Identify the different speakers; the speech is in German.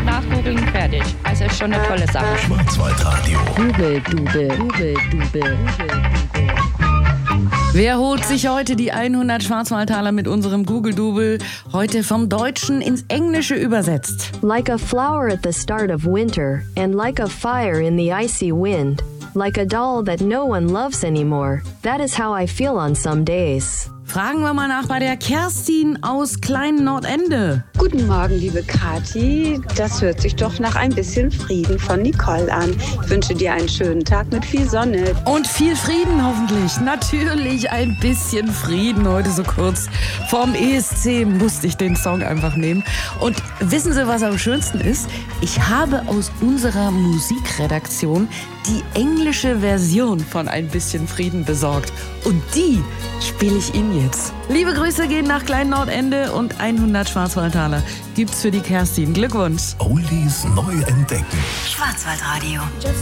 Speaker 1: nachgoogeln, fertig. Also ist schon eine tolle Sache.
Speaker 2: Schwarzwaldradio.
Speaker 3: Google-Dubel. Wer holt sich heute die 100 Schwarzwaldtaler mit unserem Google-Dubel? Heute vom Deutschen ins Englische übersetzt.
Speaker 4: Like a flower at the start of winter, and like a fire in the icy wind, like a doll that no one loves anymore. That is how I feel on some days.
Speaker 3: Fragen wir mal nach bei der Kerstin aus Klein Nordende.
Speaker 5: Guten Morgen, liebe Kathi. Das hört sich doch nach ein bisschen Frieden von Nicole an. Ich wünsche dir einen schönen Tag mit viel Sonne.
Speaker 3: Und viel Frieden hoffentlich. Natürlich ein bisschen Frieden. Heute so kurz vorm ESC musste ich den Song einfach nehmen. Und wissen Sie, was am schönsten ist? Ich habe aus unserer Musikredaktion die englische Version von Ein bisschen Frieden besorgt. Und die spiele ich Ihnen jetzt. Liebe Grüße gehen nach Klein Nordende und 100 Schwarzwaldtaler gibt's für die Kerstin. Glückwunsch.
Speaker 2: Oldies neu entdecken.
Speaker 6: Schwarzwaldradio.